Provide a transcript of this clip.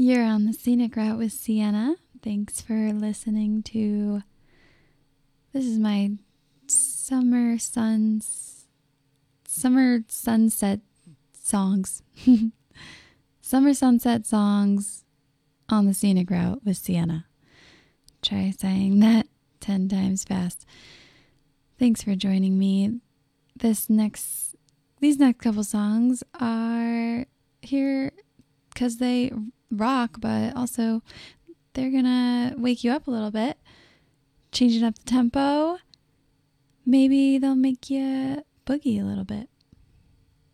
You're on the Scenic Route with Sienna. Thanks for listening to. This is my summer sunset songs. Summer sunset songs on the Scenic Route with Sienna. Try saying that 10 times fast. Thanks for joining me. These next couple songs are here because they rock, but also they're gonna wake you up a little bit, changing up the tempo. Maybe they'll make you boogie a little bit.